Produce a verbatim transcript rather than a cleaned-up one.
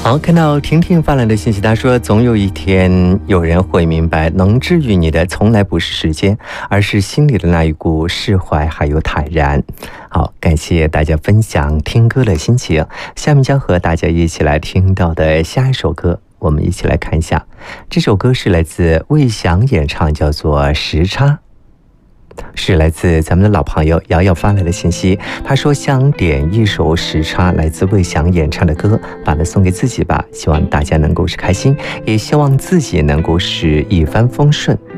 好，看到婷婷发来的信息，她说总有一天有人会明白，能治愈你的从来不是时间，而是心里的那一股释怀还有坦然。好，感谢大家分享听歌的心情。下面将和大家一起来听到的下一首歌，我们一起来看一下。这首歌是来自魏翔演唱，叫做《时差》，是来自咱们的老朋友瑶瑶发来的信息。他说想点一首《时差》，来自魏翔演唱的歌，把它送给自己吧，希望大家能够是开心，也希望自己能够是一帆风顺。